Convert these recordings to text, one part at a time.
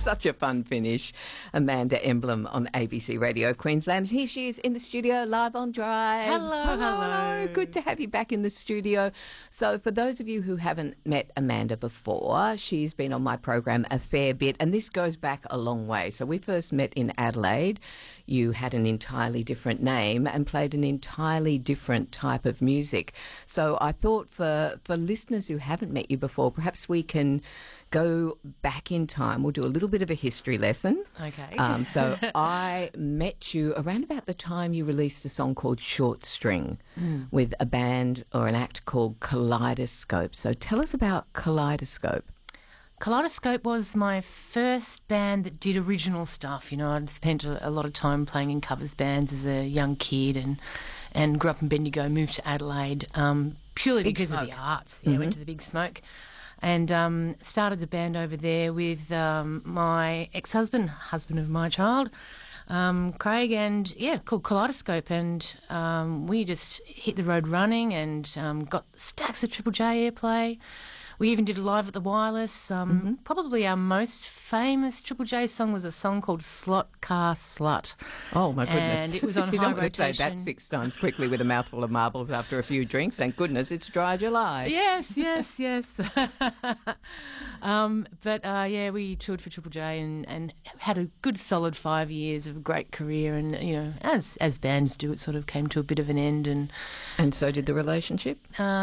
Such a fun finish. Amanda Emblem on ABC Radio Queensland. Here she is in the studio, live on Drive. Hello. Good to have you back in the studio. So for those of you who haven't met Amanda before, she's been on my program a fair bit, and this goes back a long way. So we first met in Adelaide. You had an entirely different name and played an entirely different type of music. So I thought for listeners who haven't met you before, perhaps we can go back in time. We'll do a little bit of a history lesson. Okay. So I met you around about the time you released a song called Short String with a band or an act called Kaleidoscope. So tell us about Kaleidoscope. Kaleidoscope was my first band that did original stuff. You know, I'd spent a lot of time playing in covers bands as a young kid and grew up in Bendigo, moved to Adelaide purely because of the arts. Yeah, went to the Big Smoke and started the band over there with my ex-husband, husband of my child, Craig, and called Kaleidoscope, and we just hit the road running and got stacks of Triple J airplay. We even did a live at the Wireless. Probably our most famous Triple J song was a song called Slot Car Slut. Oh, my goodness. And it was on you high don't want to say rotation. that 6 times quickly with a mouthful of marbles after a few drinks. Thank goodness it's dry July. Yes. We toured for Triple J and had a good solid 5 years of a great career. And, you know, as bands do, it sort of came to a bit of an end. And so did the relationship?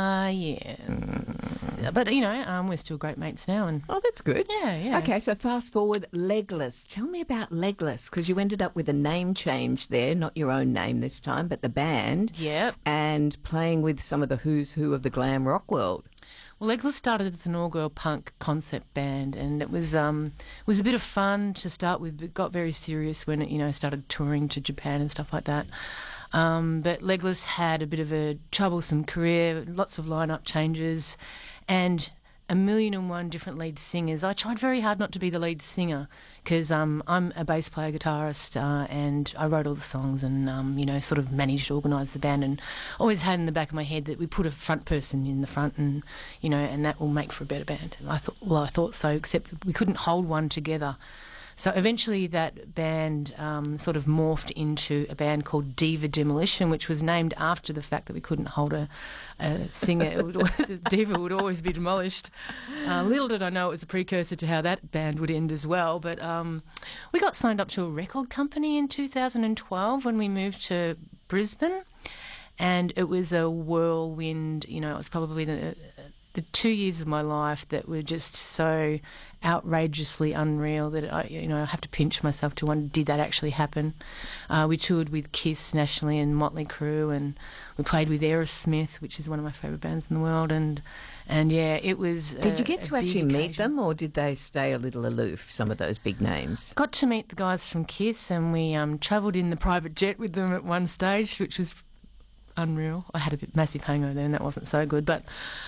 But, you know, we're still great mates now. And oh, that's good. Yeah. Okay, so fast forward, Legless. Tell me about Legless, because you ended up with a name change there, not your own name this time, but the band. Yep. And playing with some of the who's who of the glam rock world. Well, Legless started as an all-girl punk concept band, and it was a bit of fun to start with, but got very serious when it, you know, started touring to Japan and stuff like that. But Legless had a bit of a troublesome career, lots of lineup changes, and 1,000,001 different lead singers. I tried very hard not to be the lead singer because I'm a bass player, guitarist, and I wrote all the songs and, you know, sort of managed to organise the band, and always had in the back of my head that we put a front person in the front and, you know, and that will make for a better band. And I thought so, except that we couldn't hold one together. So eventually that band sort of morphed into a band called Diva Demolition, which was named after the fact that we couldn't hold a singer. Diva would always be demolished. Little did I know it was a precursor to how that band would end as well. But we got signed up to a record company in 2012 when we moved to Brisbane, and it was a whirlwind. You know, it was probably the 2 years of my life that were just so outrageously unreal that I have to pinch myself to wonder, did that actually happen? We toured with Kiss nationally and Motley Crue, and we played with Aerosmith, which is one of my favourite bands in the world, and it was. Did you get to actually meet them, or did they stay a little aloof? Some of those big names. Got to meet the guys from Kiss, and we travelled in the private jet with them at one stage, which was unreal. I had a massive hangover then, that wasn't so good, but.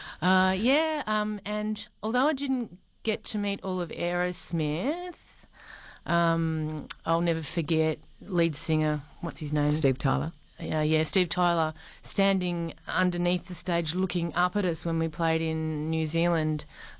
And although I didn't get to meet all of Aerosmith, I'll never forget lead singer, what's his name? Steve Tyler. Steve Tyler, standing underneath the stage looking up at us when we played in New Zealand